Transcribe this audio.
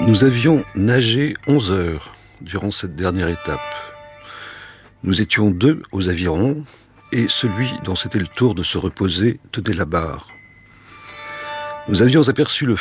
Nous avions nagé 11 heures durant cette dernière étape. Nous étions 2 aux avirons, et celui dont c'était le tour de se reposer tenait la barre. Nous avions aperçu le